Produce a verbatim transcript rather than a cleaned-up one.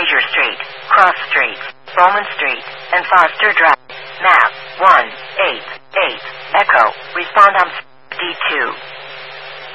Fraser Street, Cross Street, Bowman Street, and Foster Drive. Map one eight eight. Echo. Respond on D two.